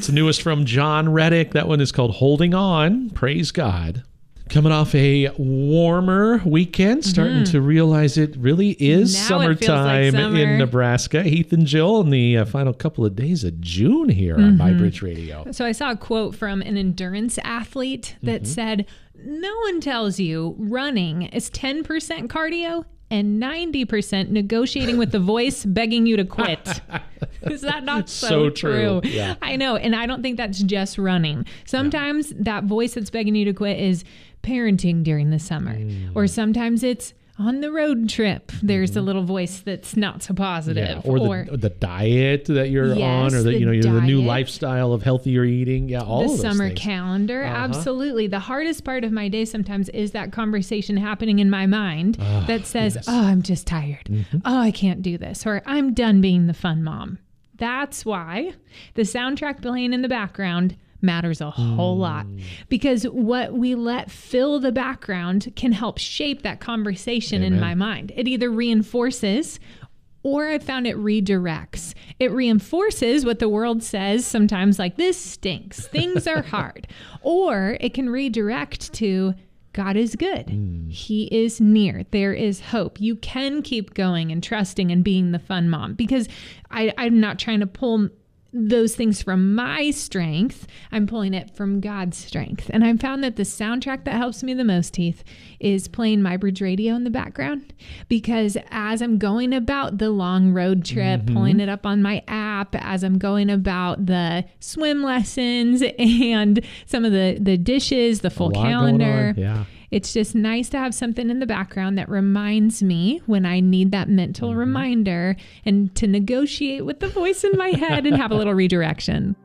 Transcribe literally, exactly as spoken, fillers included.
It's the newest from John Reddick. That one is called Holding On. Praise God. Coming off a warmer weekend, starting mm-hmm. to realize it really is now summertime like summer. in Nebraska. Heath and Jill in the uh, final couple of days of June here mm-hmm. on MyBridge Radio. So I saw a quote from an endurance athlete that mm-hmm. said, no one tells you running is ten percent cardio and ninety percent negotiating with the voice begging you to quit. Is that not so, so true? true. Yeah. I know. And I don't think that's just running. Sometimes yeah. that voice that's begging you to quit is parenting during the summer. Mm. Or sometimes it's on the road trip. There's mm-hmm. a little voice that's not so positive. Yeah. Or, or the, the diet that you're yes, on, or the, the you know, diet, the new lifestyle of healthier eating. Yeah, all the of those summer things. calendar. Uh-huh. Absolutely. The hardest part of my day sometimes is that conversation happening in my mind uh, that says, yes. oh, I'm just tired. Mm-hmm. Oh, I can't do this. Or I'm done being the fun mom. That's why the soundtrack playing in the background matters a whole mm. lot, because what we let fill the background can help shape that conversation Amen. In my mind. It either reinforces or I found it redirects. It reinforces what the world says sometimes, like, this stinks, things are hard. Or it can redirect to, God is good. Mm. He is near. There is hope. You can keep going and trusting and being the fun mom, because I, I'm not trying to pull those things from my strength. I'm pulling it from God's strength. And I found that the soundtrack that helps me the most, Heath, is playing MyBridge Radio in the background, because as I'm going about the long road trip, mm-hmm. pulling it up on my app, as I'm going about the swim lessons and some of the, the dishes, the full calendar. Yeah. It's just nice to have something in the background that reminds me when I need that mental mm-hmm. reminder, and to negotiate with the voice in my head and have a little redirection.